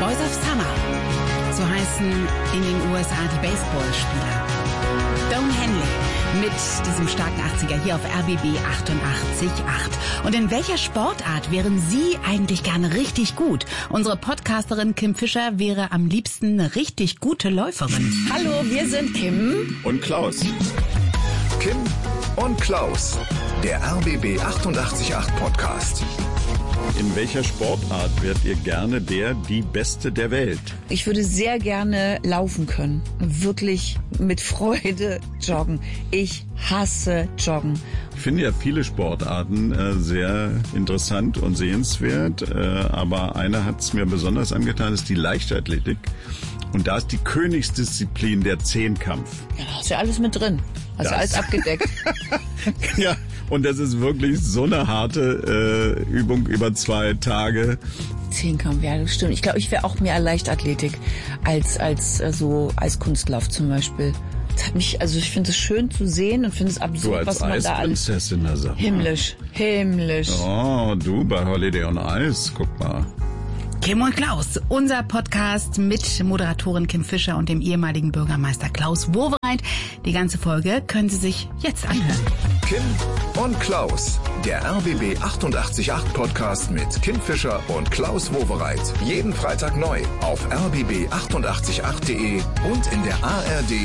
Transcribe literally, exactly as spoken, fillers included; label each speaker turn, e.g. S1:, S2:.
S1: Boys of Summer. So heißen in den U S A die Baseballspieler. Don Henley mit diesem starken achtziger hier auf R B B achtundachtzig Komma acht. Und in welcher Sportart wären Sie eigentlich gerne richtig gut? Unsere Podcasterin Kim Fischer wäre am liebsten eine richtig gute Läuferin.
S2: Hallo, wir sind Kim
S3: und Klaus.
S4: Kim und Klaus, der R B B achtundachtzig Komma acht Podcast.
S3: In welcher Sportart wärt ihr gerne der, die Beste der Welt?
S2: Ich würde sehr gerne laufen können. Wirklich mit Freude joggen. Ich hasse Joggen.
S3: Ich finde ja viele Sportarten äh, sehr interessant und sehenswert. Äh, aber eine hat es mir besonders angetan, ist die Leichtathletik. Und da ist die Königsdisziplin der Zehnkampf.
S2: Ja, da ist ja alles mit drin. Hast ja alles abgedeckt.
S3: Ja, und das ist wirklich so eine harte äh, Übung über zwei Tage.
S2: Zehnkampf, ja, das stimmt. Ich glaube, ich wäre auch mehr Leichtathletik als als äh, so Eiskunstlauf zum Beispiel. Das hat mich, also ich finde es schön zu sehen und finde es absurd,
S3: du als
S2: was man da alles...
S3: Eisprinzessin, also.
S2: Himmlisch, himmlisch.
S3: Oh, du bei Holiday on Ice, guck mal.
S1: Kim und Klaus, unser Podcast mit Moderatorin Kim Fischer und dem ehemaligen Bürgermeister Klaus Wowereit. Die ganze Folge können Sie sich jetzt anhören.
S4: Kim und Klaus, der R B B achtundachtzig Komma acht Podcast mit Kim Fischer und Klaus Wowereit. Jeden Freitag neu auf r b b achtundachtzig Komma acht punkt de und in der A R D